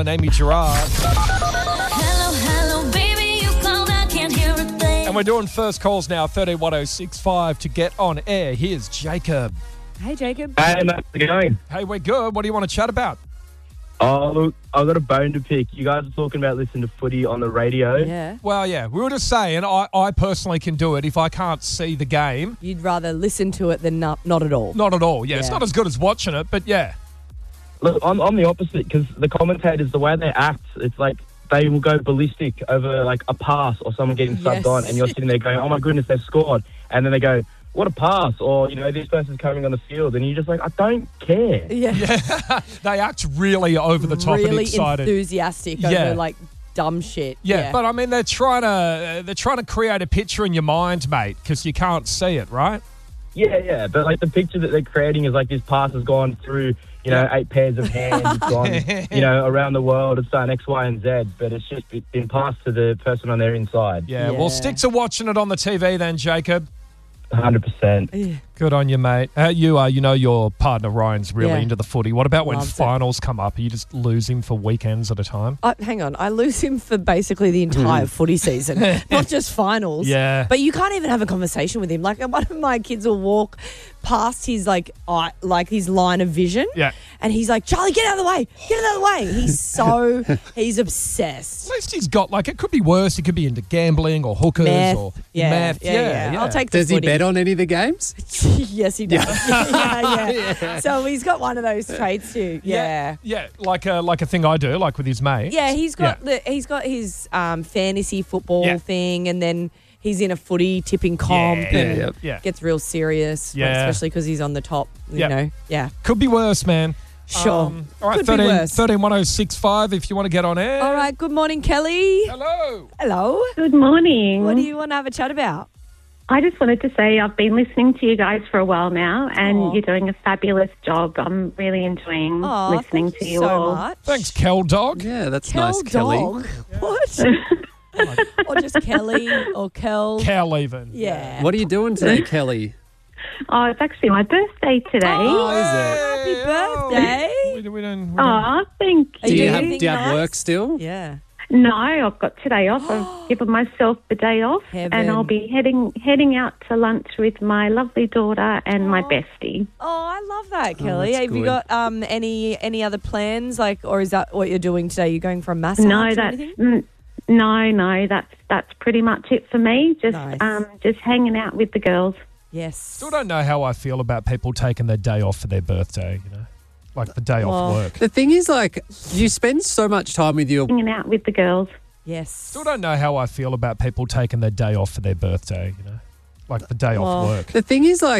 And Amy Gerard. Hello, baby, you called, I can't hear a thing. And we're doing first calls now, 131065 to get on air. Here's Jacob. Hey, Jacob. Hey, mate, how's it going? Hey, we're good. What do you want to chat about? Oh, look, I've got a bone to pick. You guys are talking about listening to footy on the radio. Yeah. Well, yeah, we were just saying, I personally can do it if I can't see the game. You'd rather listen to it than not at all. Not at all, yeah. It's Yeah. not as good as watching it, but yeah. Look, I'm the opposite because the commentators, the way they act, it's like they will go ballistic over like a pass or someone getting subbed Yes. on, and you're sitting there going, oh my goodness, they've scored. And then they go, what a pass, or, you know, this person's coming on the field, and you're just like, I don't care. Yeah. They act really over the top and Really excited. enthusiastic Yeah. over like dumb shit. Yeah, but I mean, they're trying to create a picture in your mind, mate, because you can't see it, right? Yeah, but like the picture that they're creating is like this pass has gone through, you know, 8 pairs of hands, it's gone, you know, around the world, it's done X, Y, and Z, but it's just been passed to the person on their inside. Yeah, Yeah. well, stick to watching it on the TV then, Jacob. 100%. Good on you, mate. You know your partner Ryan's really Yeah. into the footy. What about when Loves it. finals come up? You just lose him for weekends at a time? Hang on, I lose him for basically the entire footy season, not just finals. Yeah. But you can't even have a conversation with him. Like one of my kids will walk past his like his line of vision. Yeah. And he's like, Charlie, get out of the way. Get out of the way. He's obsessed. At least he's got, like, it could be worse. He could be into gambling or hookers Meth. or Yeah, meth. yeah. I'll take the Does he footy. bet on any of the games? Yes, he does. yeah. So he's got one of those traits too. Yeah. Yeah, like a thing I do, like with his mate. Yeah, he's got his fantasy football thing, and then he's in a footy tipping comp and Yeah. gets real serious, Yeah. especially because he's on the top. You know, yeah, Could be worse, man. sure. All right, Could be worse. 131065 if you want to get on air. All right. Good morning, Kelly. Hello. Hello. Good morning. What do you want to have a chat about? I just wanted to say I've been listening to you guys for a while now, and Aw. you're doing a fabulous job. I'm really enjoying Oh, listening thank to you you so all. much. Thanks, Kel Dog. Yeah, that's Kel nice, Kelly. Dog. What? Or just Kelly or Kel. Kel even. Yeah. What are you doing today, Kelly? Oh, it's actually my birthday today. Oh, is it? happy birthday. We don't. Oh, thank Are Do you. you doing have anything work nice? still? Yeah. No, I've got today off. I've given myself the day off, Heaven. and I'll be heading out to lunch with my lovely daughter and my bestie. Oh, I love that, Kelly. that's Have you good. got any other plans, like, or is that what you're doing today? You're going for a massage No, or that's anything? no, that's pretty much it for me. Just Nice. just hanging out with the girls. Yes. Still don't know how I feel about people taking their day off for their birthday, you know? Like the day Well, off work. The thing is, like, you spend so much time with your... Hanging out with the girls. Yes. Still don't know how I feel about people taking their day off for their birthday, you know? Like the day Well, off work. The thing is, like,